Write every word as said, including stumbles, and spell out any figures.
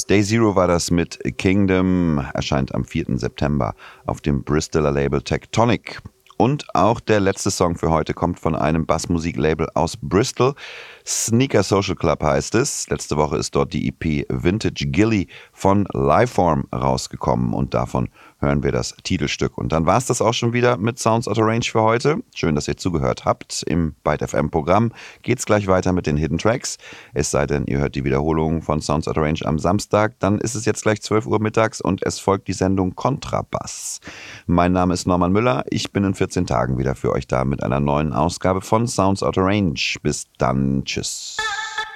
Day Zero war das mit Kingdom, erscheint am vierten September auf dem Bristoler Label Tectonic. Und auch der letzte Song für heute kommt von einem Bassmusiklabel aus Bristol. Sneaker Social Club heißt es. Letzte Woche ist dort die E P Vintage Gilly von Liveform rausgekommen und davon hören wir das Titelstück. Und dann war es das auch schon wieder mit Sounds Out of Range für heute. Schön, dass ihr zugehört habt. Im Byte F M-Programm geht es gleich weiter mit den Hidden Tracks. Es sei denn, ihr hört die Wiederholung von Sounds Out of Range am Samstag. Dann ist es jetzt gleich zwölf Uhr mittags und es folgt die Sendung Kontrabass. Mein Name ist Norman Müller. Ich bin in vierzehn Tagen wieder für euch da mit einer neuen Ausgabe von Sounds Out of Range. Bis dann. Tschüss.